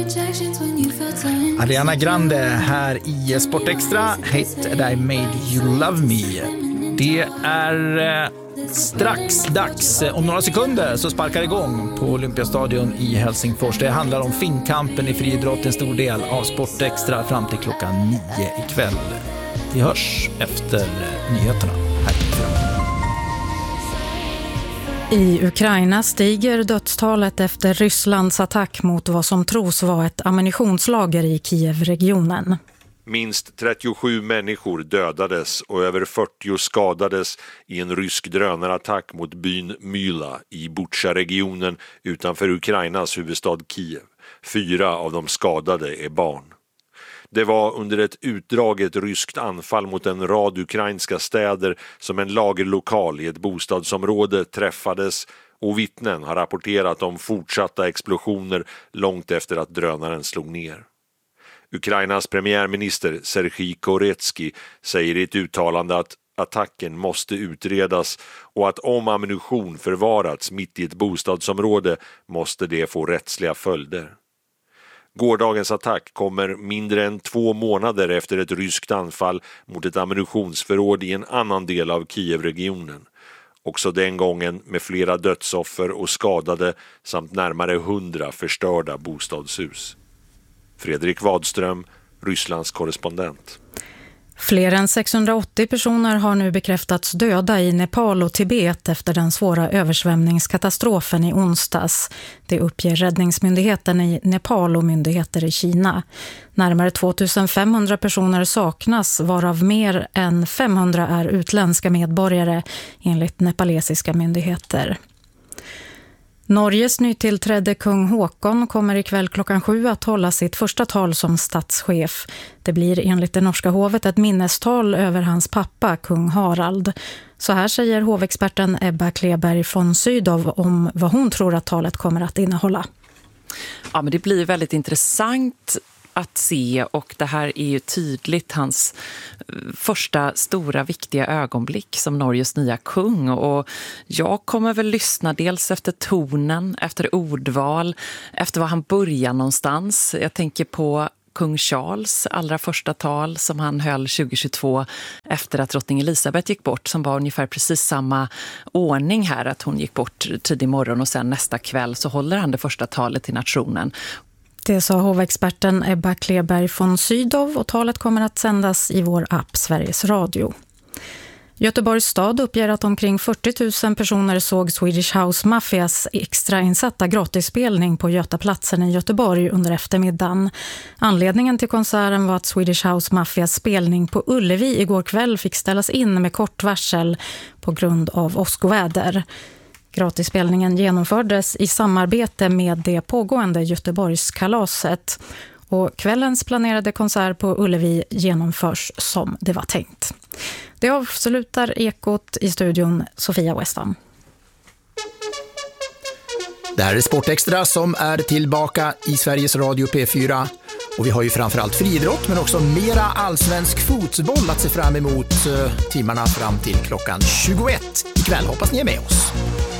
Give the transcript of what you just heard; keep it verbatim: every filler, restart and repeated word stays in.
Ariana Grande här i Sport Extra, Hate That I Made You Love Me. Det är eh, strax dags. Om några sekunder så sparkar det igång på Olympiastadion i Helsingfors. Det handlar om finkampen i friidrott, en stor del av Sport Extra fram till klockan nio ikväll. Vi hörs efter nyheterna här ikväll. I Ukraina stiger dödstalet efter Rysslands attack mot vad som tros vara ett ammunitionslager i Kiev-regionen. Minst trettiosju människor dödades och över fyrtio skadades i en rysk drönarattack mot byn Myla i Bucha-regionen utanför Ukrainas huvudstad Kiev. Fyra av de skadade är barn. Det var under ett utdraget ryskt anfall mot en rad ukrainska städer som en lagerlokal i ett bostadsområde träffades, och vittnen har rapporterat om fortsatta explosioner långt efter att drönaren slog ner. Ukrainas premiärminister Serhii Koretsky säger i ett uttalande att attacken måste utredas och att om ammunition förvarats mitt i ett bostadsområde måste det få rättsliga följder. Gårdagens attack kommer mindre än två månader efter ett ryskt anfall mot ett ammunitionsförråd i en annan del av Kiev-regionen. Också den gången med flera dödsoffer och skadade samt närmare hundra förstörda bostadshus. Fredrik Wadström, Rysslands korrespondent. Fler än sexhundraåttio personer har nu bekräftats döda i Nepal och Tibet efter den svåra översvämningskatastrofen i onsdags. Det uppger räddningsmyndigheten i Nepal och myndigheter i Kina. Närmare tvåtusenfemhundra personer saknas, varav mer än femhundra är utländska medborgare enligt nepalesiska myndigheter. Norges nytillträdde kung Håkon kommer ikväll klockan sju att hålla sitt första tal som statschef. Det blir enligt det norska hovet ett minnestal över hans pappa, kung Harald. Så här säger hovexperten Ebba Kleberg von Sydow om vad hon tror att talet kommer att innehålla. Ja, men det blir väldigt intressant att se, och det här är ju tydligt hans första stora viktiga ögonblick som Norges nya kung, och jag kommer väl lyssna dels efter tonen, efter ordval, efter var han börjar någonstans. Jag tänker på kung Charles allra första tal som han höll tjugohundratjugotvå efter att drottning Elisabeth gick bort, som var ungefär precis samma ordning här, att hon gick bort tidig morgon och sen nästa kväll så håller han det första talet till nationen. Det sa hovexperten Ebba Kleberg von Sydow, och talet kommer att sändas i vår app Sveriges Radio. Göteborgs stad uppger att omkring fyrtio tusen personer såg Swedish House Mafias extrainsatta gratisspelning på Götaplatsen i Göteborg under eftermiddagen. Anledningen till konserten var att Swedish House Mafias spelning på Ullevi igår kväll fick ställas in med kort varsel på grund av åskoväder. Gratisspelningen genomfördes i samarbete med det pågående Göteborgskalaset, och kvällens planerade konsert på Ullevi genomförs som det var tänkt. Det avslutar Ekot, i studion Sofia Westham. Det här är Sport Extra som är tillbaka i Sveriges Radio P fyra, och vi har ju framförallt friidrott men också mera allsvensk fotboll att se fram emot timmarna fram till klockan tjugoett ikväll. Hoppas ni är med oss.